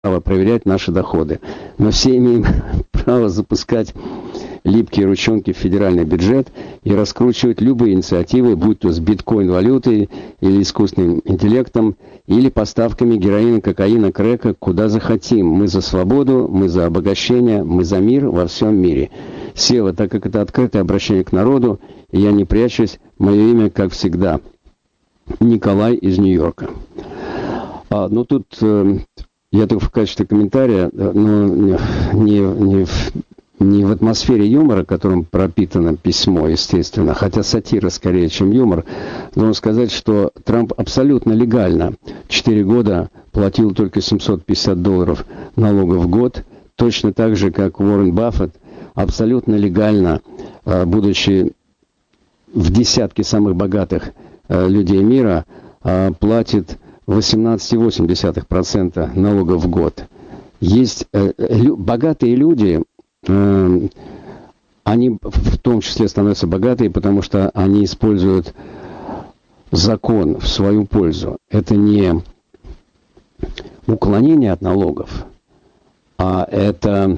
проверять наши доходы. Мы все имеем право запускать липкие ручонки в федеральный бюджет и раскручивать любые инициативы, будь то с биткоин-валютой или искусственным интеллектом, или поставками героина, кокаина, крэка, куда захотим. Мы за свободу, мы за обогащение, мы за мир во всем мире. Сева, так как это открытое обращение к народу, и я не прячусь, мое имя, как всегда, Николай из Нью-Йорка. Ну тут я только в качестве комментария, но не в атмосфере юмора, которым пропитано письмо, естественно, хотя сатира скорее, чем юмор, должен сказать, что Трамп абсолютно легально 4 года платил только $750 налогов в год, точно так же, как Уоррен Баффет абсолютно легально, будучи в десятке самых богатых людей мира, платит 18,8% налогов в год. Есть богатые люди, они в том числе становятся богатые, потому что они используют закон в свою пользу. Это не уклонение от налогов, а это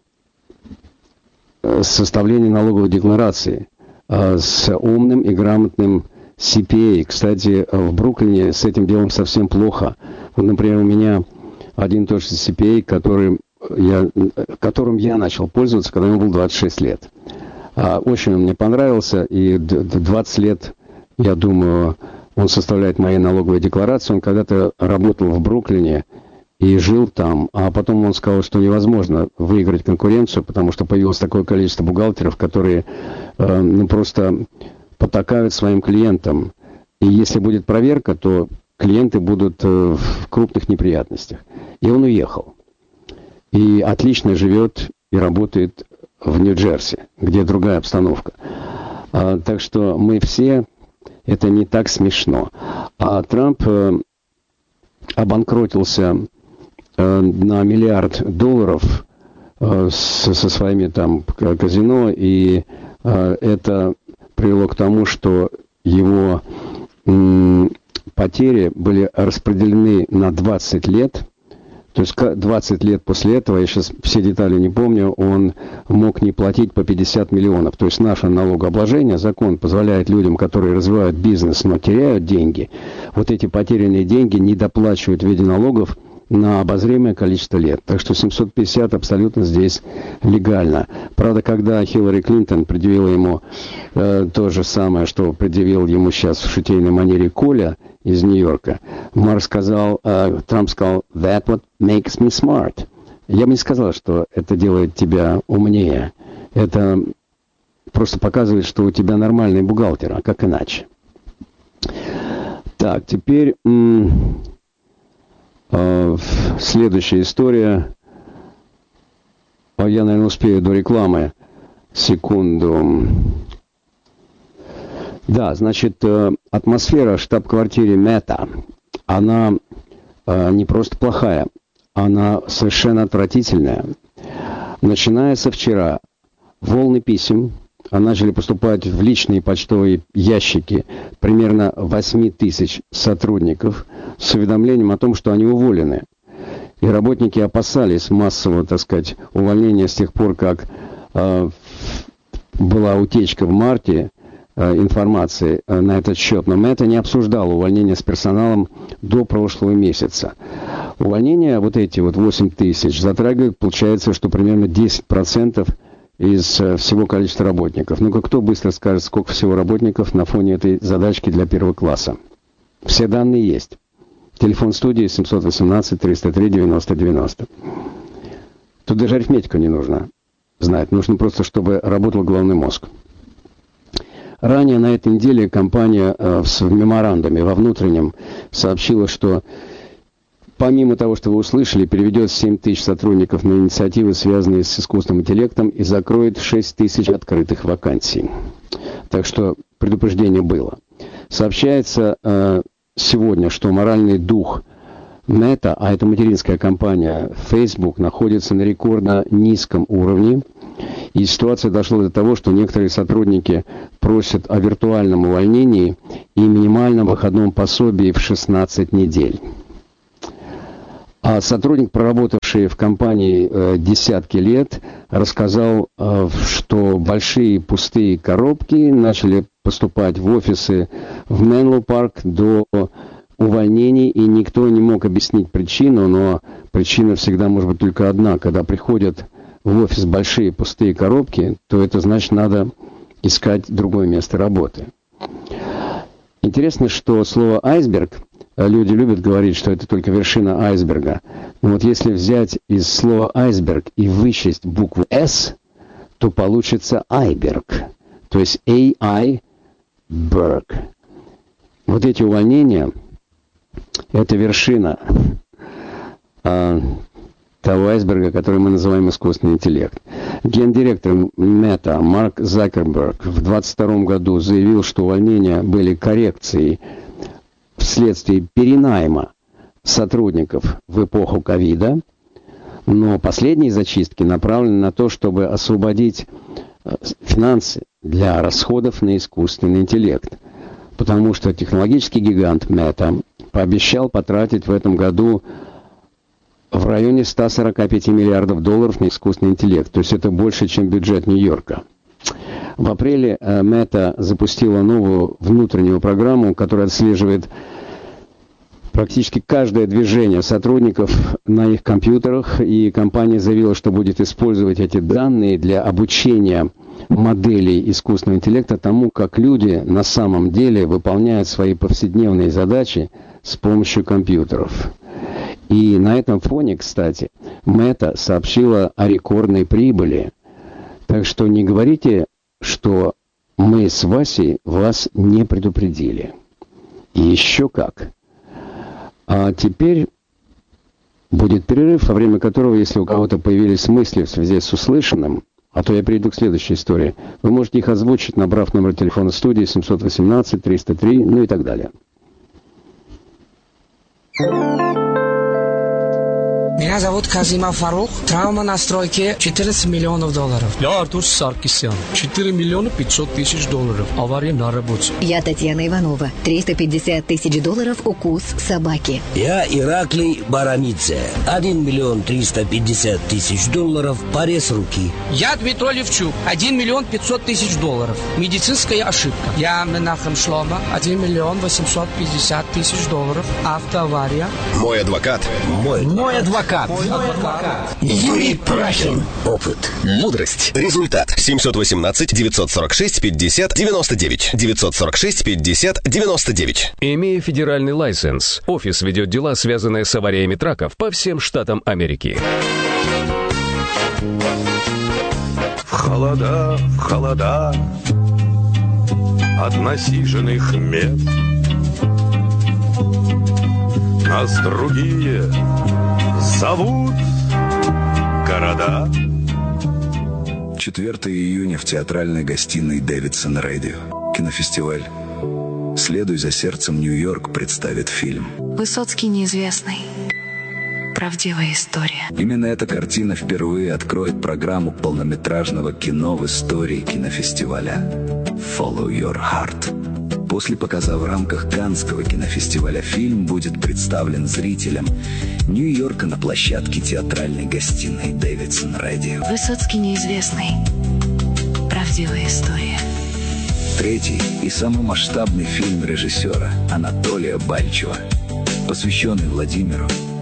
составление налоговой декларации с умным и грамотным CPA. Кстати, в Бруклине с этим делом совсем плохо. Вот, например, у меня один и тот же CPA, которым я начал пользоваться, когда ему было 26 лет. Очень он мне понравился, и 20 лет, я думаю, он составляет мои налоговые декларации. Он когда-то работал в Бруклине и жил там, а потом он сказал, что невозможно выиграть конкуренцию, потому что появилось такое количество бухгалтеров, которые просто потакают своим клиентам. И если будет проверка, то клиенты будут в крупных неприятностях. И он уехал. И отлично живет и работает в Нью-Джерси, где другая обстановка. Так что мы все, это не так смешно. А Трамп обанкротился на $1 миллиард со своими там казино, и это привело к тому, что его потери были распределены на 20 лет. То есть 20 лет после этого, я сейчас все детали не помню, он мог не платить по 50 миллионов. То есть наше налогообложение, закон позволяет людям, которые развивают бизнес, но теряют деньги, вот эти потерянные деньги не доплачивают в виде налогов на обозримое количество лет. Так что 750 абсолютно здесь легально. Правда, когда Хиллари Клинтон предъявила ему то же самое, что предъявил ему сейчас в шутейной манере Коля из Нью-Йорка, Трамп сказал, that what makes me smart. Я бы не сказал, что это делает тебя умнее. Это просто показывает, что у тебя нормальный бухгалтер, а как иначе. Так, теперь следующая история. Я, наверное, успею до рекламы. Секунду. Да, значит, атмосфера в штаб-квартире Мета, она не просто плохая, она совершенно отвратительная. Начиная со вчера, волны писем начали поступать в личные почтовые ящики примерно 8 тысяч сотрудников с уведомлением о том, что они уволены. И работники опасались массового, так сказать, увольнения с тех пор, как была утечка в марте информации на этот счет. Но Мета не обсуждал увольнение с персоналом до прошлого месяца. Увольнения, вот эти 8 тысяч, затрагивают, получается, что примерно 10% из всего количества работников. Ну-ка, кто быстро скажет, сколько всего работников на фоне этой задачки для первого класса? Все данные есть. Телефон студии 718-303-90-90. Тут даже арифметику не нужно знать. Нужно просто, чтобы работал головной мозг. Ранее на этой неделе компания в меморандуме во внутреннем сообщила, что помимо того, что вы услышали, переведет 7 тысяч сотрудников на инициативы, связанные с искусственным интеллектом, и закроет 6 тысяч открытых вакансий. Так что предупреждение было. Сообщается сегодня, что моральный дух Meta, а это материнская компания Facebook, находится на рекордно низком уровне. И ситуация дошла до того, что некоторые сотрудники просят о виртуальном увольнении и минимальном выходном пособии в 16 недель. А сотрудник, проработавший в компании десятки лет, рассказал, что большие пустые коробки начали поступать в офисы в Менло Парк до увольнений, и никто не мог объяснить причину, но причина всегда может быть только одна. Когда приходят в офис большие пустые коробки, то это значит, надо искать другое место работы. Интересно, что слово «айсберг», люди любят говорить, что это только вершина айсберга. Но вот если взять из слова «айсберг» и вычесть букву «С», то получится «айберг», то есть «AI-берг». Вот эти увольнения – это вершина того айсберга, который мы называем искусственный интеллект. Гендиректор Meta Марк Закерберг в 2022 году заявил, что увольнения были коррекцией вследствие перенайма сотрудников в эпоху ковида, но последние зачистки направлены на то, чтобы освободить финансы для расходов на искусственный интеллект, потому что технологический гигант Meta пообещал потратить в этом году в районе 145 миллиардов долларов на искусственный интеллект. То есть это больше, чем бюджет Нью-Йорка. В апреле Meta запустила новую внутреннюю программу, которая отслеживает практически каждое движение сотрудников на их компьютерах. И компания заявила, что будет использовать эти данные для обучения моделей искусственного интеллекта тому, как люди на самом деле выполняют свои повседневные задачи с помощью компьютеров. И на этом фоне, кстати, Meta сообщила о рекордной прибыли. Так что не говорите, что мы с Васей вас не предупредили. И еще как. А теперь будет перерыв, во время которого, если у кого-то появились мысли в связи с услышанным, а то я перейду к следующей истории, вы можете их озвучить, набрав номер телефона студии 718-303, ну и так далее. Меня зовут Казима Фарух. Травма на стройке 14 миллионов долларов. Я Артур Саркисян. 4 миллиона 500 тысяч долларов. Авария на работе. Я Татьяна Иванова. 350 тысяч долларов укус собаки. Я Ираклий Барамидзе. 1 миллион 350 тысяч долларов порез руки. Я Дмитрий Левчук. 1 миллион 500 тысяч долларов. Медицинская ошибка. Я Менахем Шлома. 1 миллион 850 тысяч долларов. Автоавария. Мой адвокат. Мой адвокат. Юрий Прахин. Опыт. Мудрость. Результат. 718-946-50-99. 946-50-99. Имея федеральный лайсенс, офис ведет дела, связанные с авариями траков по всем штатам Америки. В холода от насиженных мест нас другие зовут города. 4 июня в театральной гостиной Дэвидсон Радио. Кинофестиваль «Следуй за сердцем, Нью-Йорк» представит фильм Высоцкий неизвестный. Правдивая история. Именно эта картина впервые откроет программу полнометражного кино в истории кинофестиваля «Follow Your Heart». После показа в рамках Каннского кинофестиваля фильм будет представлен зрителям Нью-Йорка на площадке театральной гостиной Дэвидсон Радио. Высоцкий неизвестный. Правдивая история. Третий и самый масштабный фильм режиссера Анатолия Бальчева, посвященный Владимиру